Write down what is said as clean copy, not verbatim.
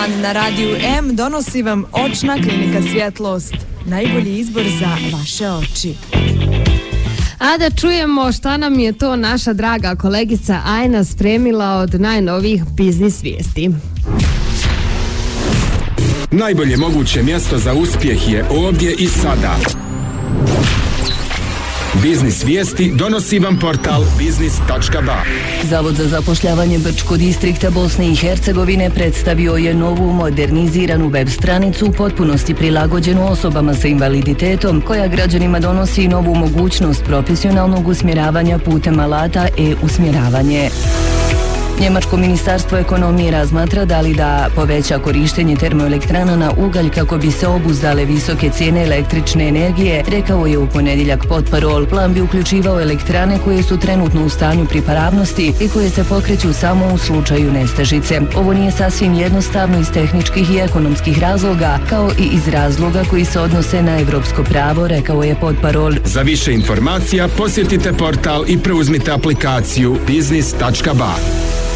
dan na Radiju M donosi vam Očna klinika Svjetlost. Najbolji izbor za vaše oči. A da čujemo šta nam je to naša draga kolegica Ajna spremila od najnovijih biznis vijesti. Najbolje moguće mjesto za uspjeh je ovdje i sada. Biznis vijesti donosi vam portal biznis.ba. Zavod za zapošljavanje Brčko distrikta Bosne i Hercegovine predstavio je novu moderniziranu web stranicu u potpunosti prilagođenu osobama sa invaliditetom, koja građanima donosi novu mogućnost profesionalnog usmjeravanja putem alata e-usmjeravanje. Njemačko ministarstvo ekonomije razmatra da li da poveća korištenje termoelektrana na ugalj kako bi se obuzdale visoke cijene električne energije, rekao je u ponedjeljak portparol. Plan bi uključivao elektrane koje su trenutno u stanju pripravnosti i koje se pokreću samo u slučaju nestašice. Ovo nije sasvim jednostavno iz tehničkih i ekonomskih razloga, kao i iz razloga koji se odnose na evropsko pravo, rekao je portparol. Za više informacija posjetite portal i preuzmite aplikaciju biznis.ba.